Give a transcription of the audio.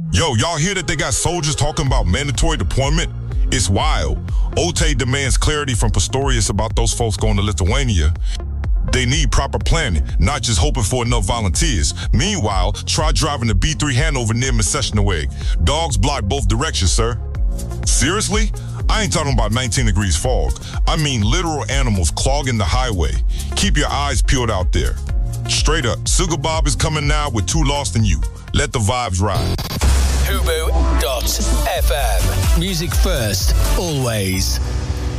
Yo, y'all hear that they got soldiers talking about mandatory deployment? It's wild. Ote demands clarity from Pistorius about those folks going to Lithuania. They need proper planning, not just hoping for enough volunteers. Meanwhile, try driving the B3 Hanover near Meseshnewieg. Dogs block both directions, sir. Seriously? I ain't talking about 19 degrees fog. I mean literal animals clogging the highway. Keep your eyes peeled out there. Straight up, Sugar Bob is coming now with Too Lost in You. Let the vibes ride. Hubu.fm. Music first, always.